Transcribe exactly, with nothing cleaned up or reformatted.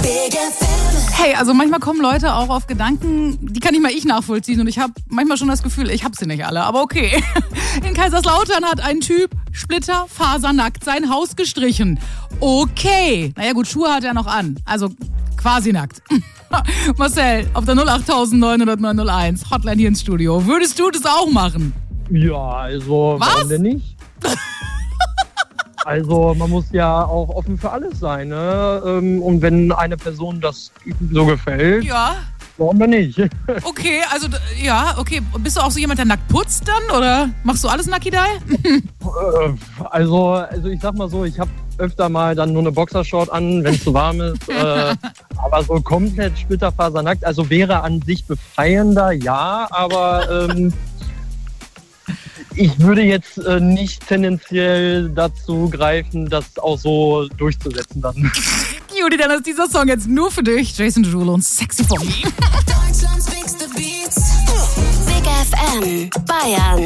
Hey, also manchmal kommen Leute auch auf Gedanken, die kann nicht mal ich nachvollziehen und ich habe manchmal schon das Gefühl, ich habe sie nicht alle, aber okay. In Kaiserslautern hat ein Typ splitterfasernackt sein Haus gestrichen. Okay. Naja gut, Schuhe hat er noch an, also quasi nackt. Marcel, auf der null acht neun null null neun null eins, Hotline hier ins Studio. Würdest du das auch machen? Ja, also, Was? warum denn nicht? Also man muss ja auch offen für alles sein, ne? Und wenn eine Person das so gefällt, Ja. warum denn nicht? Okay, also ja, okay. Bist du auch so jemand, der nackt putzt dann? Oder machst du alles Nakidai? Also, also ich sag mal so, ich habe öfter mal dann nur eine Boxershort an, wenn es zu warm ist. äh, aber so komplett splitterfasernackt, also wäre an sich befreiender, ja, aber ähm, ich würde jetzt äh, nicht tendenziell dazu greifen, das auch so durchzusetzen dann. Judy, dann ist dieser Song jetzt nur für dich. Jason Derulo und Sexy for Me. Deutschlands Big Beats. Big F M. Bayern.